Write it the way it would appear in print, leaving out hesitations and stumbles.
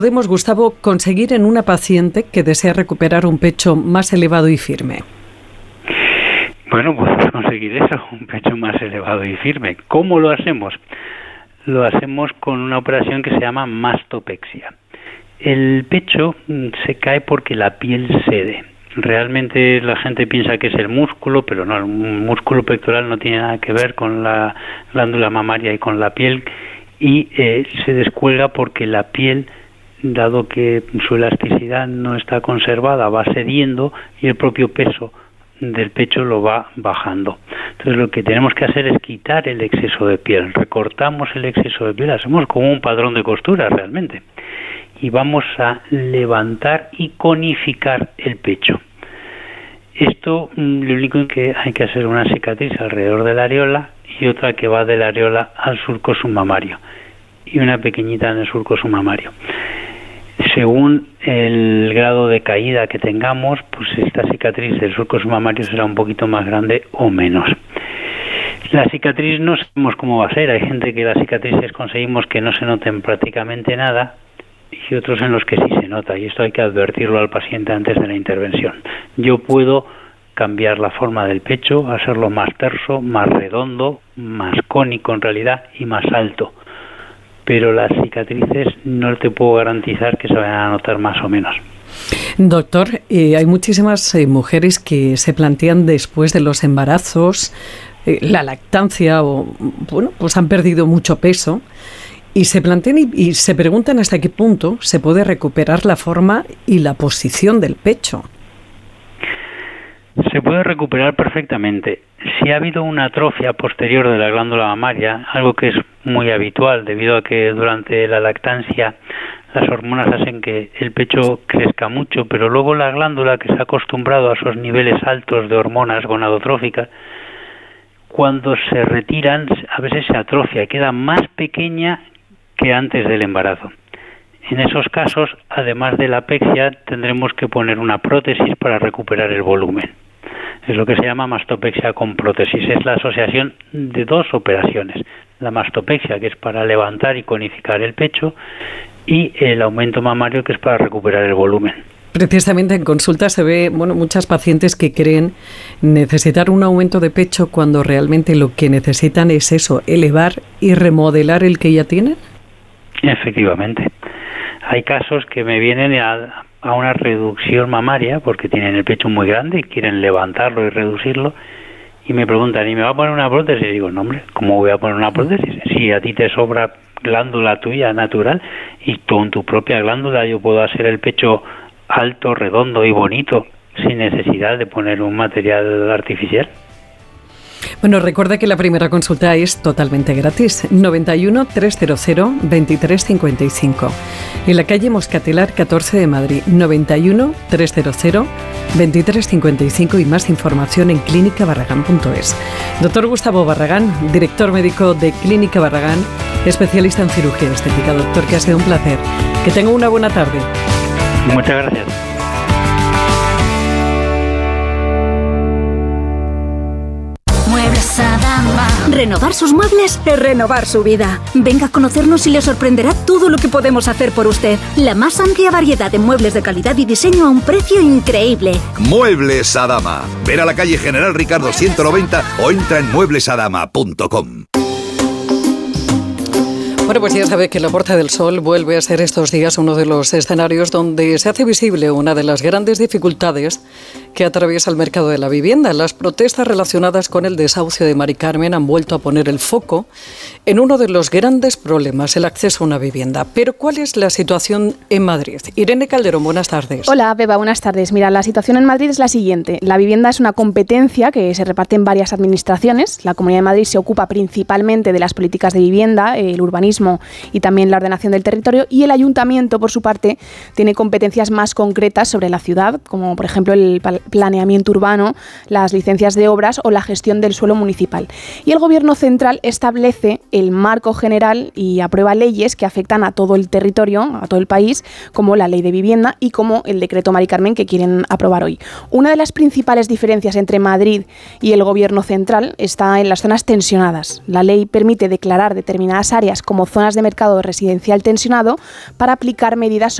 podemos, Gustavo, conseguir en una paciente que desea recuperar un pecho más elevado y firme? Bueno, podemos conseguir eso, un pecho más elevado y firme. ¿Cómo lo hacemos? Lo hacemos con una operación que se llama mastopexia. El pecho se cae porque la piel cede. Realmente la gente piensa que es el músculo, pero no, el músculo pectoral no tiene nada que ver con la glándula mamaria y con la piel, y se descuelga porque la piel, dado que su elasticidad no está conservada, va cediendo y el propio peso del pecho lo va bajando. Entonces lo que tenemos que hacer es quitar el exceso de piel, recortamos el exceso de piel, hacemos como un padrón de costura realmente, y vamos a levantar y conificar el pecho. Esto, lo único que hay que hacer una cicatriz alrededor de la areola y otra que va de la areola al surco submamario y una pequeñita en el surco submamario. Según el grado de caída que tengamos, pues esta cicatriz del surco submamario será un poquito más grande o menos. La cicatriz no sabemos cómo va a ser. Hay gente que las cicatrices conseguimos que no se noten prácticamente nada y otros en los que sí se nota, y esto hay que advertirlo al paciente antes de la intervención. Yo puedo cambiar la forma del pecho, hacerlo más terso, más redondo, más cónico en realidad y más alto. Pero las cicatrices no te puedo garantizar que se vayan a notar más o menos. Doctor, hay muchísimas mujeres que se plantean después de los embarazos, la lactancia, o bueno, pues han perdido mucho peso y se plantean y se preguntan hasta qué punto se puede recuperar la forma y la posición del pecho. Se puede recuperar perfectamente. Si ha habido una atrofia posterior de la glándula mamaria, algo que es muy habitual debido a que durante la lactancia las hormonas hacen que el pecho crezca mucho, pero luego la glándula, que se ha acostumbrado a esos niveles altos de hormonas gonadotróficas, cuando se retiran a veces se atrofia, queda más pequeña que antes del embarazo. En esos casos, además de la apexia, tendremos que poner una prótesis para recuperar el volumen. Es lo que se llama mastopexia con prótesis. Es la asociación de dos operaciones. La mastopexia, que es para levantar y conificar el pecho, y el aumento mamario, que es para recuperar el volumen. Precisamente en consulta se ve, muchas pacientes que creen necesitar un aumento de pecho cuando realmente lo que necesitan es eso, elevar y remodelar el que ya tienen. Efectivamente. Hay casos que me vienen a una reducción mamaria porque tienen el pecho muy grande y quieren levantarlo y reducirlo, y me preguntan, ¿y me va a poner una prótesis? Y digo, no, hombre, ¿cómo voy a poner una prótesis? Si a ti te sobra glándula tuya natural y con tu propia glándula yo puedo hacer el pecho alto, redondo y bonito sin necesidad de poner un material artificial. Bueno, recuerda que la primera consulta es totalmente gratis. 91 300 2355. En la calle Moscatelar 14 de Madrid. 91 300 2355 y más información en clínicabarragán.es. Doctor Gustavo Barragán, director médico de Clínica Barragán, especialista en cirugía estética. Doctor, que ha sido un placer. Que tenga una buena tarde. Muchas gracias. Muebles Adama. Renovar sus muebles es renovar su vida. Venga a conocernos y le sorprenderá todo lo que podemos hacer por usted. La más amplia variedad de muebles de calidad y diseño a un precio increíble. Muebles Adama. Ven a la calle General Ricardo 190 o entra en mueblesadama.com. Bueno, pues ya sabe que la Puerta del Sol vuelve a ser estos días uno de los escenarios donde se hace visible una de las grandes dificultades que atraviesa el mercado de la vivienda. Las protestas relacionadas con el desahucio de Mari Carmen han vuelto a poner el foco en uno de los grandes problemas, el acceso a una vivienda. Pero ¿cuál es la situación en Madrid? Irene Calderón, buenas tardes. Hola, Beba, buenas tardes. Mira, la situación en Madrid es la siguiente. La vivienda es una competencia que se reparte en varias administraciones. La Comunidad de Madrid se ocupa principalmente de las políticas de vivienda, el urbanismo y también la ordenación del territorio, y el Ayuntamiento, por su parte, tiene competencias más concretas sobre la ciudad, como por ejemplo el planeamiento urbano, las licencias de obras o la gestión del suelo municipal. Y el Gobierno central establece el marco general y aprueba leyes que afectan a todo el territorio, a todo el país, como la Ley de Vivienda y como el Decreto Mari Carmen que quieren aprobar hoy. Una de las principales diferencias entre Madrid y el Gobierno central está en las zonas tensionadas. La ley permite declarar determinadas áreas como zonas de mercado residencial tensionado para aplicar medidas